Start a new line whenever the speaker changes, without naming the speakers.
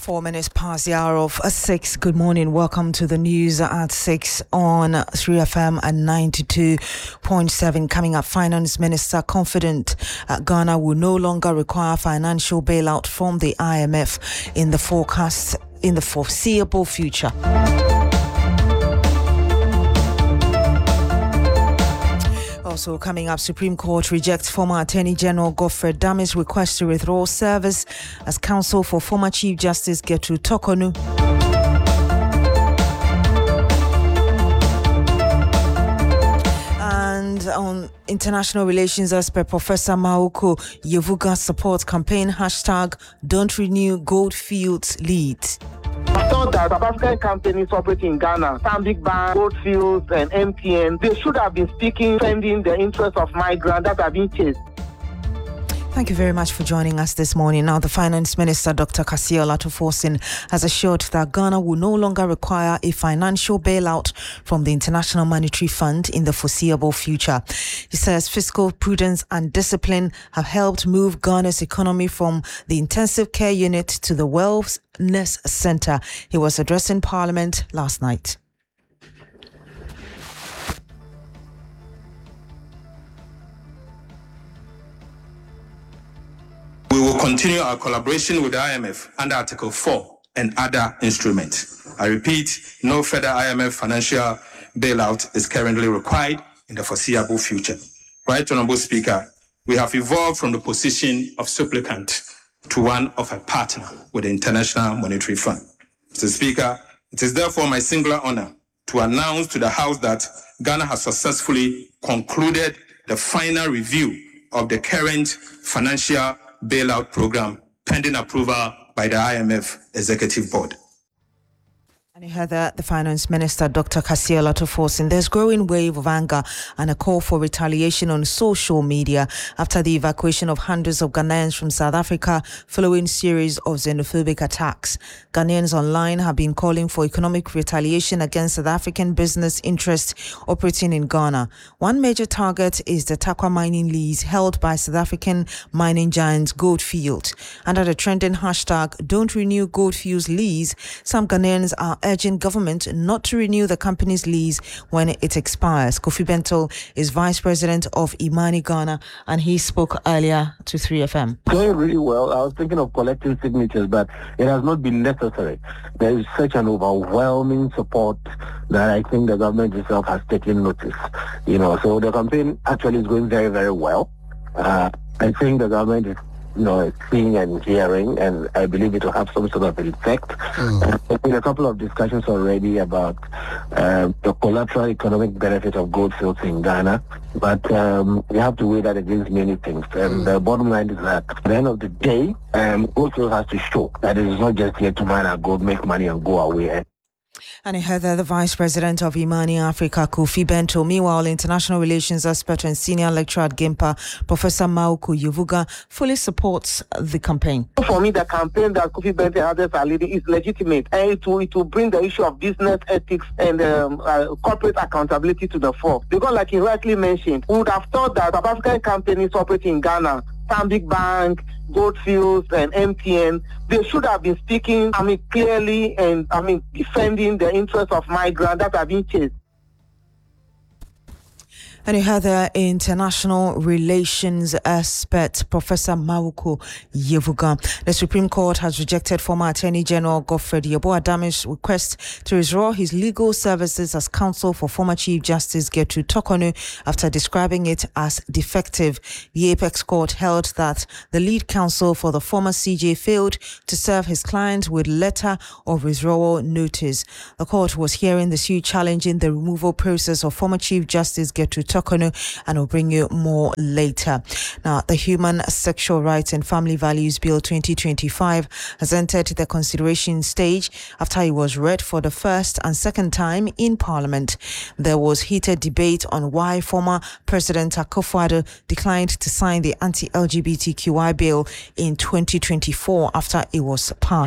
4 minutes past the hour of 6. Good morning. Welcome to the news at 6 on 3FM at 92.7. Coming up, Finance Minister confident Ghana will no longer require financial bailout from the IMF in the foreseeable future. Also coming up, Supreme Court rejects former Attorney General Godfred Dami's request to withdraw service as counsel for former Chief Justice Gertrude Torkornoo. And on international relations expert Professor Mauko Yevuga support campaign #Don't Renew Goldfields leads.
I thought that South African companies operating in Ghana, Stanbic Bank, Goldfields, and MTN, they should have been defending the interests of migrants that have been chased.
Thank you very much for joining us this morning. Now, the Finance Minister, Dr. Kasia Latofosin, has assured that Ghana will no longer require a financial bailout from the International Monetary Fund in the foreseeable future. He says fiscal prudence and discipline have helped move Ghana's economy from the intensive care unit to the wellness center. He was addressing Parliament last night.
We will continue our collaboration with the IMF under Article 4 and other instruments. I repeat, no further IMF financial bailout is currently required in the foreseeable future. Right, Honourable Speaker, we have evolved from the position of supplicant to one of a partner with the International Monetary Fund. Mr. Speaker, it is therefore my singular honour to announce to the House that Ghana has successfully concluded the final review of the current financial bailout program pending approval by the IMF Executive Board.
And you heard that the Finance Minister, Dr. Kasia Latofosin. There's growing wave of anger and a call for retaliation on social media after the evacuation of hundreds of Ghanaians from South Africa following series of xenophobic attacks. Ghanaians online have been calling for economic retaliation against South African business interests operating in Ghana. One major target is the Tarkwa mining lease held by South African mining giant Goldfields. Under the trending #Don't Renew Goldfields lease, some Ghanaians are urging government not to renew the company's lease when it expires. Kofi Bento is Vice President of Imani Ghana, and he spoke earlier to 3FM.
Going really well. I was thinking of collecting signatures, but it has not been necessary. There is such an overwhelming support that I think the government itself has taken notice. So the campaign actually is going very, very well. I think the government is seeing and hearing, and I believe it will have some sort of effect. There's been a couple of discussions already about the collateral economic benefit of Goldfields in Ghana, but we have to weigh that against many things. And the bottom line is that at the end of the day, Goldfields has to show that it is not just here to mine our gold, make money, and go away.
And I heard that the Vice President of Imani Africa, Kofi Bento. Meanwhile, international relations expert and senior lecturer at GIMPA, Professor Mauko Yevuga, fully supports the campaign.
For me, the campaign that Kofi Bento and others are leading is legitimate, and it will bring the issue of business ethics and corporate accountability to the fore. Because, like he rightly mentioned, we would have thought that South African companies operating in Ghana, Stanbic Bank, Goldfields, and MTN, they should have been speaking, clearly and, defending the interests of migrants that have been chased.
And you heard the international relations expert, Professor Mauko Yevuga. The Supreme Court has rejected former Attorney General Godfred Dami's request to withdraw his legal services as counsel for former Chief Justice Gertrude Torkornoo after describing it as defective. The Apex Court held that the lead counsel for the former CJ failed to serve his client with letter of withdrawal notice. The court was hearing the suit challenging the removal process of former Chief Justice Gertrude Torkornoo, and we'll bring you more later. Now, the Human Sexual Rights and Family Values Bill 2025 has entered the consideration stage after it was read for the first and second time in Parliament. There was heated debate on why former President Akufo-Addo declined to sign the anti-LGBTQI bill in 2024 after it was passed.